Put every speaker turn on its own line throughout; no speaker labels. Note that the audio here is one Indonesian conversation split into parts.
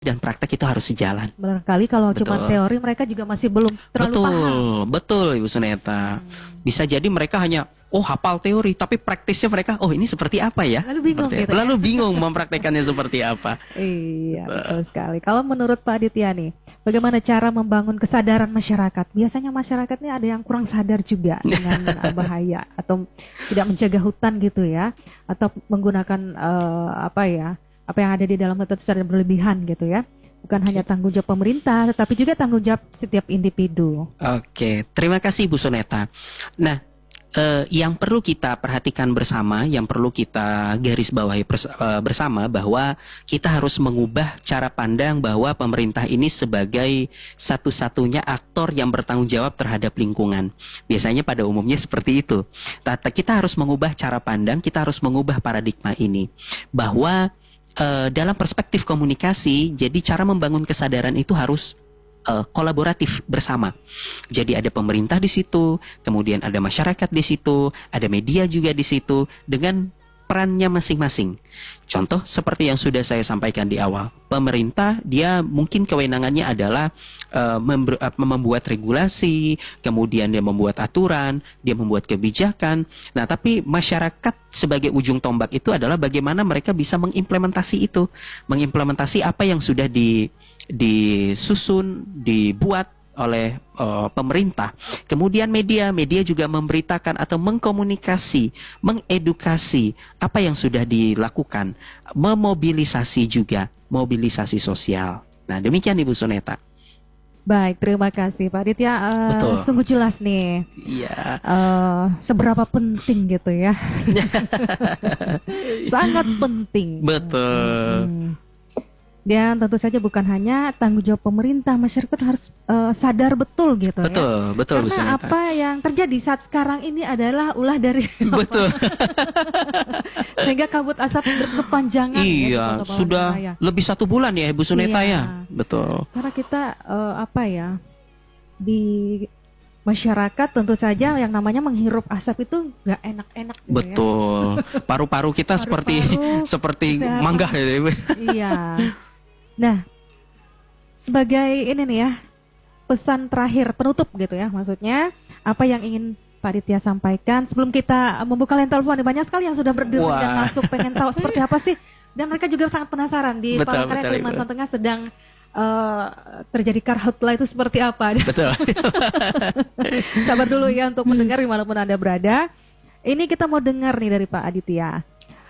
dan praktek itu harus sejalan.
Barangkali kalau cuma
Betul.
teori mereka juga masih belum terlalu
Betul,
paham.
betul Ibu Suneta. Bisa jadi mereka hanya hafal teori, tapi praktisnya mereka ini seperti apa ya?
Lalu bingung
Seperti
gitu
apa?
ya.
Lalu bingung mempraktekannya seperti apa.
Iya, betul sekali. Kalau menurut Pak Aditya nih, bagaimana cara membangun kesadaran masyarakat? Biasanya masyarakat ini ada yang kurang sadar juga dengan bahaya atau tidak menjaga hutan gitu ya, atau menggunakan apa yang ada di dalam hutan secara berlebihan gitu ya. Bukan hanya tanggung jawab pemerintah, tetapi juga tanggung jawab setiap individu.
Oke, terima kasih Bu Suneta. Nah, yang perlu kita perhatikan bersama, yang perlu kita garis bawahi bersama bahwa kita harus mengubah cara pandang bahwa pemerintah ini sebagai satu-satunya aktor yang bertanggung jawab terhadap lingkungan. Biasanya pada umumnya seperti itu. Kita harus mengubah cara pandang, kita harus mengubah paradigma ini. Bahwa dalam perspektif komunikasi, jadi cara membangun kesadaran itu harus kolaboratif bersama. Jadi ada pemerintah di situ, kemudian ada masyarakat di situ, ada media juga di situ dengan perannya masing-masing. Contoh seperti yang sudah saya sampaikan di awal, pemerintah dia mungkin kewenangannya adalah membuat regulasi, kemudian dia membuat aturan, dia membuat kebijakan. Nah, tapi masyarakat sebagai ujung tombak itu adalah bagaimana mereka bisa mengimplementasi itu, mengimplementasi apa yang sudah disusun, dibuat oleh pemerintah. Kemudian media juga memberitakan atau mengkomunikasi, mengedukasi apa yang sudah dilakukan, memobilisasi juga, mobilisasi sosial. Nah, demikian Ibu Suneta.
Baik, terima kasih Pak Aditya.
Betul.
Sungguh jelas nih.
Iya.
Seberapa penting gitu ya. Sangat penting.
Betul.
Dan tentu saja bukan hanya tanggung jawab pemerintah, masyarakat harus sadar betul gitu
betul,
ya.
Betul, Bu
Karena
Suneta.
apa yang terjadi saat sekarang ini adalah ulah dari
betul.
sehingga kabut asap berkepanjangan.
Iya,
ya,
sudah lebih 1 bulan ya Ibu Suneta ya. Betul.
Karena kita di masyarakat tentu saja yang namanya menghirup asap itu nggak enak-enak gitu.
Betul.
Ya.
Paru-paru kita seperti mangga ya Ibu.
Iya. Nah, sebagai ini nih ya, pesan terakhir penutup gitu ya, maksudnya apa yang ingin Pak Aditya sampaikan sebelum kita membuka line telepon. Banyak sekali yang sudah berdiri dan masuk pengen tahu seperti apa sih, dan mereka juga sangat penasaran di Palangkaraya Kalimantan Tengah sedang terjadi karhutla itu seperti apa.
Betul.
Sabar dulu ya untuk mendengar dimanapun Anda berada. Ini kita mau dengar nih dari Pak Aditya.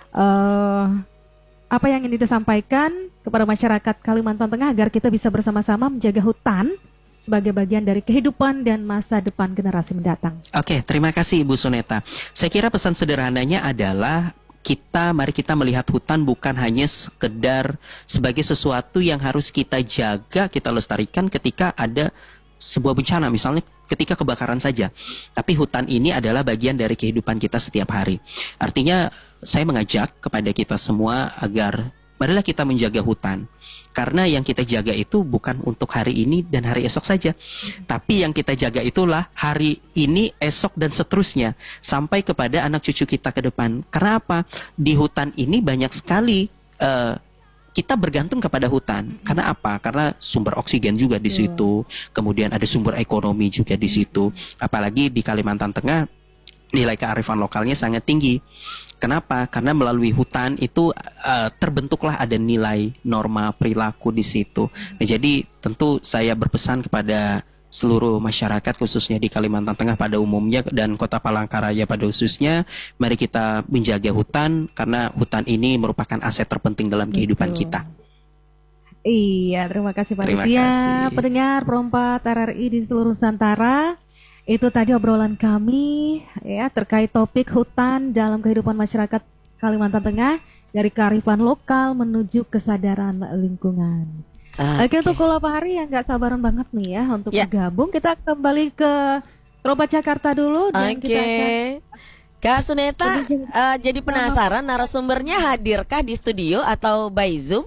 Apa yang ingin disampaikan kepada masyarakat Kalimantan Tengah agar kita bisa bersama-sama menjaga hutan sebagai bagian dari kehidupan dan masa depan generasi mendatang.
Oke, terima kasih Ibu Suneta. Saya kira pesan sederhananya adalah mari kita melihat hutan bukan hanya sekedar sebagai sesuatu yang harus kita jaga, kita lestarikan ketika ada sebuah bencana, misalnya ketika kebakaran saja. Tapi hutan ini adalah bagian dari kehidupan kita setiap hari. Artinya saya mengajak kepada kita semua agar marilah kita menjaga hutan. Karena yang kita jaga itu bukan untuk hari ini dan hari esok saja. Tapi yang kita jaga itulah hari ini, esok, dan seterusnya. Sampai kepada anak cucu kita ke depan. Karena apa? Di hutan ini banyak sekali kita bergantung kepada hutan. Karena apa? Karena sumber oksigen juga di situ. Kemudian ada sumber ekonomi juga di situ. Apalagi di Kalimantan Tengah, nilai kearifan lokalnya sangat tinggi. Kenapa? Karena melalui hutan itu terbentuklah ada nilai norma perilaku di situ. Nah, jadi tentu saya berpesan kepada seluruh masyarakat khususnya di Kalimantan Tengah pada umumnya dan Kota Palangkaraya pada khususnya, mari kita menjaga hutan karena hutan ini merupakan aset terpenting dalam kehidupan kita.
Iya, terima kasih Pak Aditya. Pendengar Perompak RRI di seluruh Nusantara. Itu tadi obrolan kami ya terkait topik hutan dalam kehidupan masyarakat Kalimantan Tengah dari kearifan lokal menuju kesadaran lingkungan. Oke, untuk Pak Hari yang nggak sabaran banget nih ya untuk bergabung, kita kembali ke Perompak Jakarta dulu.
Kak Suneta, jadi penasaran narasumbernya hadirkah di studio atau by Zoom?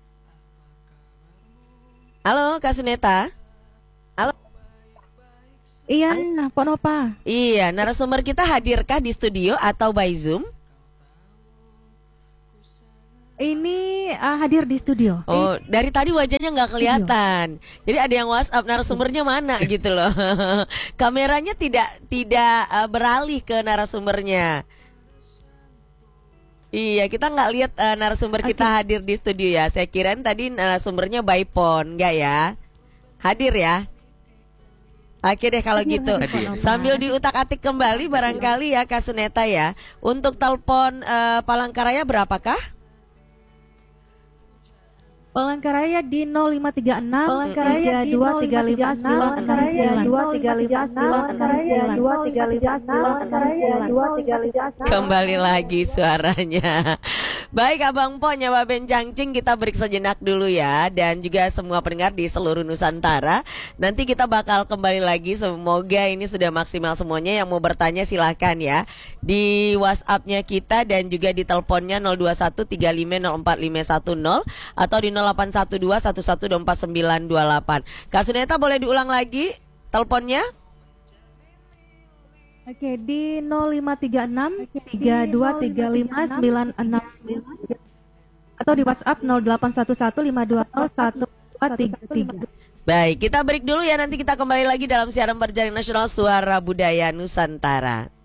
Halo Kak Suneta. Halo.
Iya, Pak Nopa.
Iya, narasumber kita hadirkah di studio atau by Zoom?
ini hadir di studio.
Oh, dari tadi wajahnya nggak kelihatan. Jadi ada yang WhatsApp narasumbernya mana gitu loh. Kameranya tidak beralih ke narasumbernya. Iya, kita nggak lihat narasumber kita hadir di studio ya. Saya kirain tadi narasumbernya by phone, nggak ya? Hadir ya? Oke deh kalau gitu. Sambil diutak-atik kembali barangkali ya Kak Suneta ya. Untuk telepon Palangkaraya berapakah?
Palangkaraya di 0536 3235
Kembali lagi suaranya. Baik Abang Po, Nyawa Ben Cangcing, kita break sejenak dulu ya. Dan juga semua pendengar di seluruh Nusantara, nanti kita bakal kembali lagi. Semoga ini sudah maksimal semuanya. Yang mau bertanya silahkan ya, di WhatsApp-nya kita dan juga di teleponnya 02135045510 atau di 081211242928. Kak Suneta boleh diulang lagi teleponnya?
Oke, di 0536 3235969 atau di WhatsApp 0811520133.
Baik, kita break dulu ya, nanti kita kembali lagi dalam siaran Perjalanan Nasional Suara Budaya Nusantara.